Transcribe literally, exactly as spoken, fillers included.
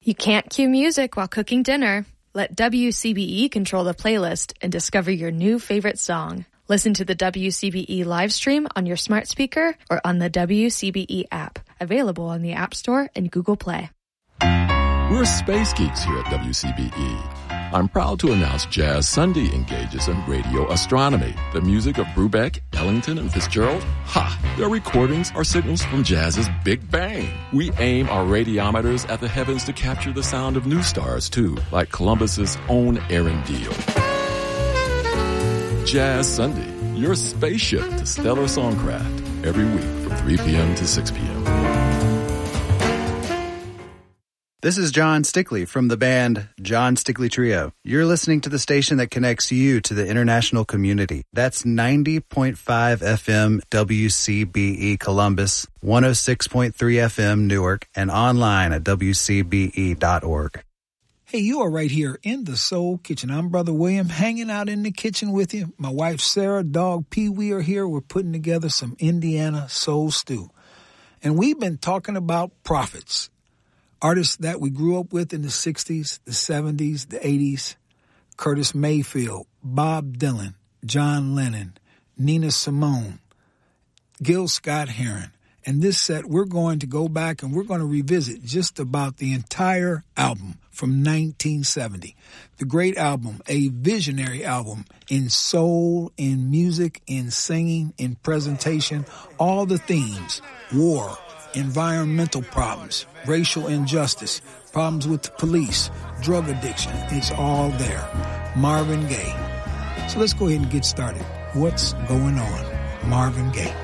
You can't cue music while cooking dinner. Let W C B E control the playlist and discover your new favorite song. Listen to the W C B E live stream on your smart speaker or on the W C B E app, available on the App Store and Google Play. We're space geeks here at W C B E. I'm proud to announce Jazz Sunday engages in radio astronomy. The music of Brubeck, Ellington, and Fitzgerald? Ha! Their recordings are signals from jazz's Big Bang. We aim our radiometers at the heavens to capture the sound of new stars, too, like Columbus's own Arendelle. Jazz Sunday, your spaceship to stellar songcraft, every week from three p.m. to six p.m. This is John Stickley from the band John Stickley Trio. You're listening to the station that connects you to the international community. That's ninety point five F M W C B E Columbus, one oh six point three F M Newark, and online at w c b e dot org. Hey, you are right here in the Soul Kitchen. I'm Brother William, hanging out in the kitchen with you. My wife Sarah, dog Pee Wee are here. We're putting together some Indiana soul stew. And we've been talking about prophets. Artists that we grew up with in the sixties, the seventies, the eighties, Curtis Mayfield, Bob Dylan, John Lennon, Nina Simone, Gil Scott-Heron. And this set, we're going to go back and we're going to revisit just about the entire album from nineteen seventy. The great album, a visionary album in soul, in music, in singing, in presentation, all the themes, war, environmental problems, racial injustice, problems with the police, drug addiction. It's all there. Marvin Gaye. So let's go ahead and get started. What's going on? Marvin Gaye.